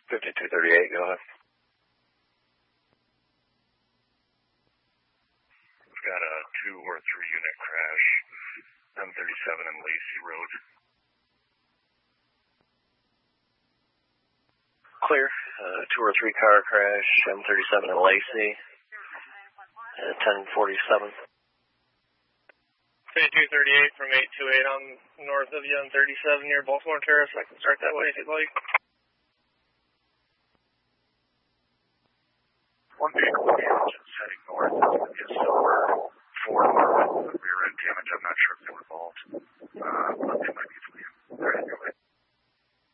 5238, go ahead. We've got a 2 or 3 unit crash, M37 and Lacey Road. Clear. 2 or 3 car crash, M37 and Lacey, 1047. 5238 from 828. I'm north of you on 37 near Baltimore Terrace. I can start that way if you'd like. One vehicle is heading north. It's a silver Ford with rear end damage. I'm not sure if they were involved, but they might be from